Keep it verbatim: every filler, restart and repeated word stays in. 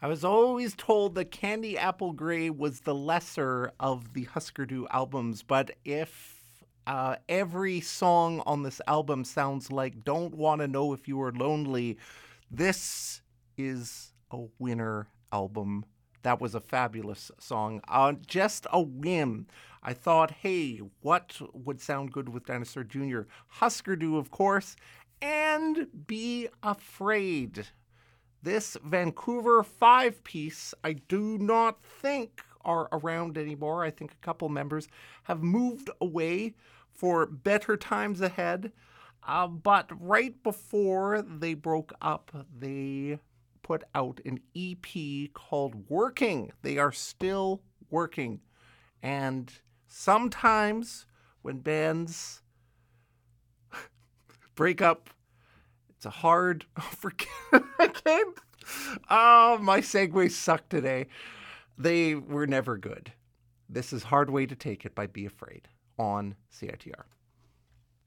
I was always told that Candy Apple Grey was the lesser of the Husker Du albums, but if uh, every song on this album sounds like Don't Wanna Know If You Were Lonely, this is a winner album. That was a fabulous song. Uh, just a whim. I thought, hey, what would sound good with Dinosaur Junior? Husker Du, of course, and Be Afraid. This Vancouver five-piece, I do not think are around anymore. I think a couple members have moved away for better times ahead. Uh, but right before they broke up, they put out an E P called Working. They are still working. And sometimes when bands break up, it's a hard... Oh, forget I can't. Oh, my segues suck today. They were never good. This is Hard Way to Take It by Be Afraid on C I T R.